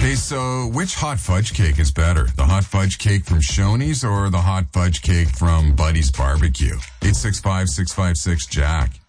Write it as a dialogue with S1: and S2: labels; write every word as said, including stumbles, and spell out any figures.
S1: Hey, so which hot fudge cake is better? The hot fudge cake from Shoney's or the hot fudge cake from Buddy's Barbecue? eight six five, six five six, Jack.